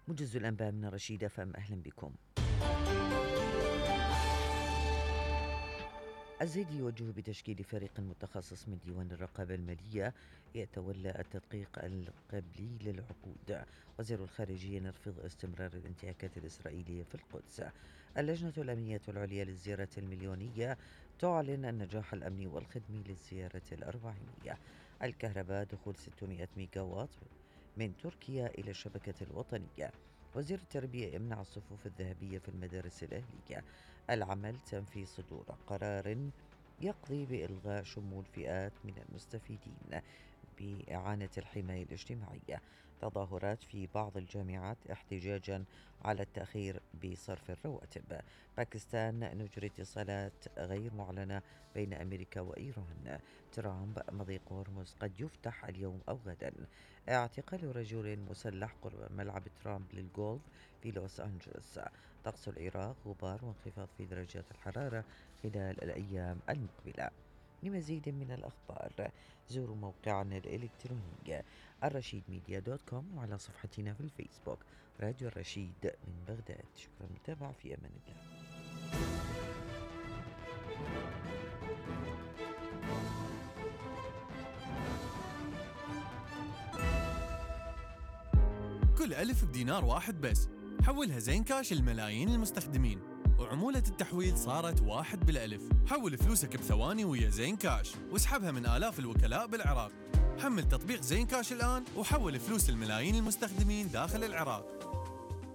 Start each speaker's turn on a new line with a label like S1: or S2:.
S1: موجز الأنباء من رشيد FM، أهلا بكم. الزيدي يوجه بتشكيل فريق متخصص من ديوان الرقابة المالية يتولى التدقيق القبلي للعقود. وزير الخارجية يرفض استمرار الانتهاكات الإسرائيلية في القدس. اللجنة الأمنية العليا للزيارة المليونية تعلن النجاح الأمني والخدمي للزيارة الأربعينية. الكهرباء دخول 600 ميجا واط من تركيا إلى الشبكة الوطنية. وزير التربية يمنع الصفوف الذهبية في المدارس الأهلية. العمل تنفيذ صدور قرار يقضي بإلغاء شمول فئات من المستفيدين بإعانة الحماية الاجتماعية. تظاهرات في بعض الجامعات احتجاجا على التأخير بصرف الرواتب. باكستان نجري اتصالات غير معلنة بين أمريكا وإيران. ترامب مضيق هرمز قد يفتح اليوم أو غدا. اعتقال رجل مسلح قرب ملعب ترامب للجولف في لوس أنجلوس. طقس العراق غبار وانخفاض في درجات الحرارة خلال الأيام المقبلة. لمزيد من الأخبار زوروا موقعنا الإلكتروني الرشيدميديا.com، وعلى صفحتنا في الفيسبوك راديو الرشيد من بغداد. شكرا للمتابعة، في أمان الله.
S2: كل ألف بدينار واحد بس، حولها زين كاش لملايين المستخدمين، وعمولة التحويل صارت 1 بالألف. حول فلوسك بثواني ويا زين كاش، واسحبها من آلاف الوكلاء بالعراق. حمل تطبيق زين كاش الآن وحول فلوس الملايين المستخدمين داخل العراق.